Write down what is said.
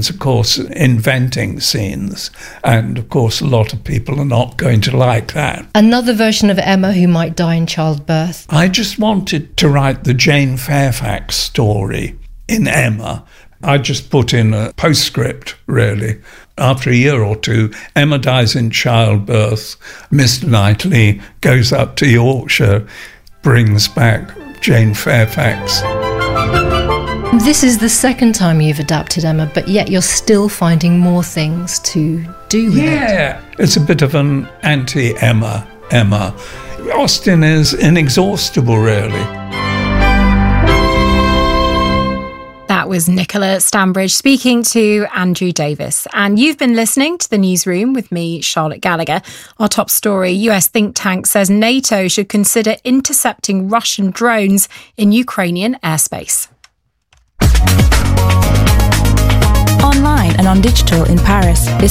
scenes, of course, inventing scenes. And, of course, a lot of people are not going to like that. Another version of Emma who might die in childbirth. I just wanted to write the Jane Fairfax story in Emma. I just put in a postscript, really. After a year or two, Emma dies in childbirth. Mr. Knightley goes up to Yorkshire, brings back Jane Fairfax. This is the second time you've adapted Emma, but yet you're still finding more things to do with it. Yeah, it's a bit of an anti-Emma. Austen is inexhaustible, really. That was Nicola Stambridge speaking to Andrew Davis. And you've been listening to The Newsroom with me, Charlotte Gallagher. Our top story, US think tank says NATO should consider intercepting Russian drones in Ukrainian airspace. Online and on digital in Paris, this